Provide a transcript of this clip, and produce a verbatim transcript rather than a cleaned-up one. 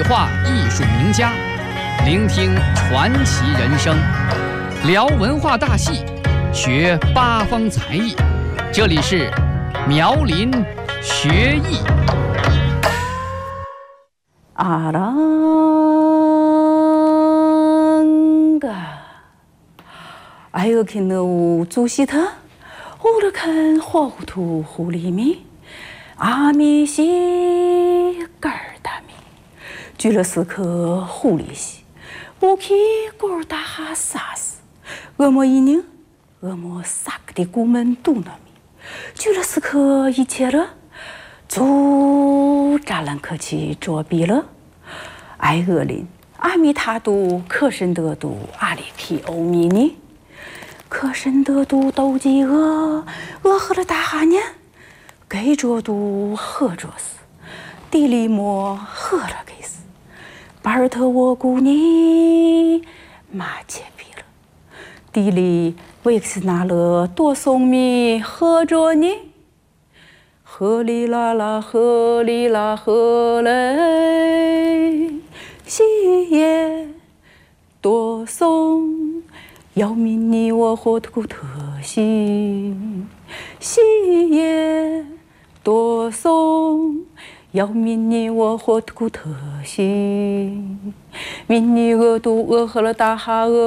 话艺术名家，聆听传奇人生，聊文化大戏，学八方才艺。这里是苗林学艺。 阿郎个，哎呦，看那我做西头，我来看花糊涂狐狸米，阿米西干儿大米，居了四颗狐狸西，我去锅儿打哈啥死，我么一拧，我么三个的古门肚那米，居了四颗一切了。做扎兰克去捉比了，爱恶林阿弥他都可深得都阿里皮欧米尼，可深得都斗鸡鹅，鹅喝了大哈年，给着都喝着死，地里么喝了给死，巴尔特我姑你马切皮了，地里维克斯拿了多松米喝着你。河里啦啦，河里啦河嘞，西耶多松，要命你我活土特心，西耶多松，要命你我活土特心，命你饿肚饿喝了大哈饿。